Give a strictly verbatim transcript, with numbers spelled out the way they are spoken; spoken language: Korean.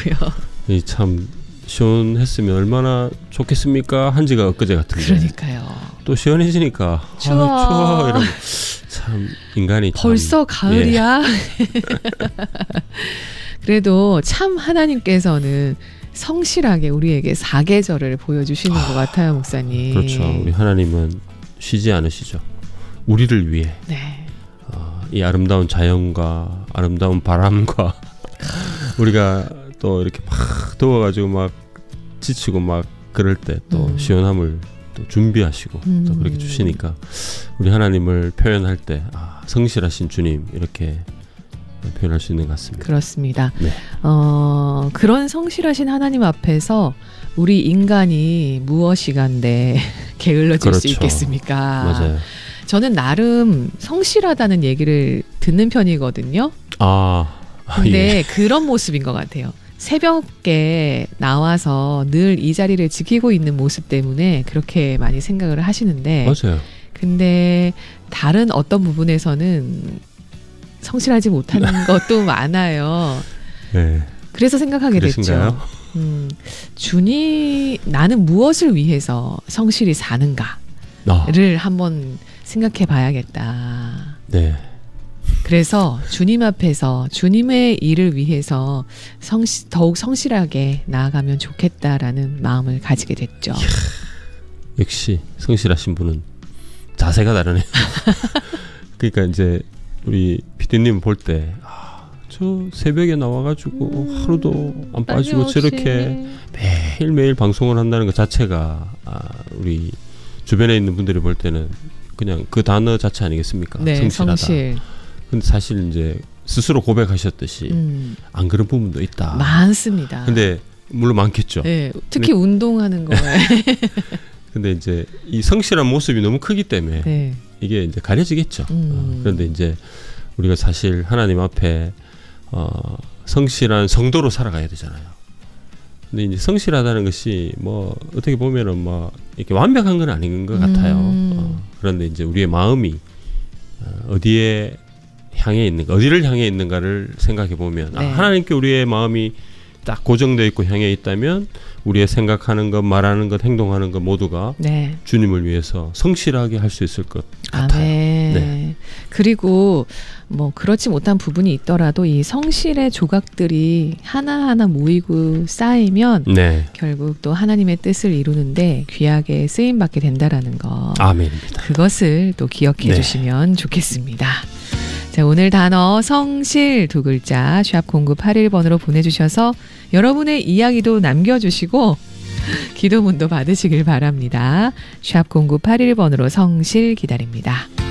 하더라고요. 이 참 시원했으면 얼마나 좋겠습니까? 한지가 엊그제 같은데. 그러니까요. 또 시원해지니까 추워. 아, 추워 이러고 참 인간이 벌써 참, 가을이야. 예. 그래도 참 하나님께서는 성실하게 우리에게 사계절을 보여주시는 아, 것 같아요, 목사님. 그렇죠. 우리 하나님은 쉬지 않으시죠. 우리를 위해 네. 어, 이 아름다운 자연과 아름다운 바람과 우리가 또 이렇게 막 더워가지고 막 지치고 막 그럴 때 또 음. 시원함을 또 준비하시고 음. 또 그렇게 주시니까 우리 하나님을 표현할 때 아, 성실하신 주님 이렇게 표현할 수 있는 것 같습니다. 그렇습니다. 네. 어, 그런 성실하신 하나님 앞에서 우리 인간이 무엇이간데 게을러질 그렇죠. 수 있겠습니까? 맞아요. 저는 나름 성실하다는 얘기를 듣는 편이거든요. 아, 근데 예. 그런 모습인 것 같아요. 새벽에 나와서 늘 이 자리를 지키고 있는 모습 때문에 그렇게 많이 생각을 하시는데 맞아요. 근데 다른 어떤 부분에서는 성실하지 못하는 것도 많아요. 네. 그래서 생각하게 그러신가요? 됐죠. 음, 주님, 나는 무엇을 위해서 성실히 사는가를 아. 한번 생각해 봐야겠다. 네. 그래서 주님 앞에서 주님의 일을 위해서 성시, 더욱 성실하게 나아가면 좋겠다라는 마음을 가지게 됐죠. 이야, 역시 성실하신 분은 자세가 다르네요. 그러니까 이제 우리 피디님 볼 때 아, 저 새벽에 나와가지고 음, 하루도 안 빠지고 저렇게 매일매일 방송을 한다는 것 자체가 아, 우리 주변에 있는 분들이 볼 때는 그냥 그 단어 자체 아니겠습니까? 네, 성실하다. 성실. 근데 사실 이제 스스로 고백하셨듯이 음. 안 그런 부분도 있다. 많습니다. 근데 물론 많겠죠. 네, 특히 근데, 운동하는 거에. 근데 이제 이 성실한 모습이 너무 크기 때문에 네. 이게 이제 가려지겠죠. 음. 어, 그런데 이제 우리가 사실 하나님 앞에 어, 성실한 성도로 살아가야 되잖아요. 근데 이제 성실하다는 것이 뭐 어떻게 보면은 뭐 이렇게 완벽한 건 아닌 것 같아요. 음. 어, 그런데 이제 우리의 마음이 어, 어디에 향해 있는가, 어디를 향해 있는가를 생각해 보면 네. 아, 하나님께 우리의 마음이 딱 고정되어 있고 향해 있다면 우리의 생각하는 것, 말하는 것, 행동하는 것 모두가 네. 주님을 위해서 성실하게 할 수 있을 것 같아요. 네. 그리고 뭐 그렇지 못한 부분이 있더라도 이 성실의 조각들이 하나하나 모이고 쌓이면 네. 결국 또 하나님의 뜻을 이루는데 귀하게 쓰임받게 된다라는 거. 아멘입니다. 그것을 또 기억해 네. 주시면 좋겠습니다. 자, 오늘 단어 성실 두 글자 샵 공구팔일 번으로 보내주셔서 여러분의 이야기도 남겨주시고 기도문도 받으시길 바랍니다. 샵 공구팔일 번으로 성실 기다립니다.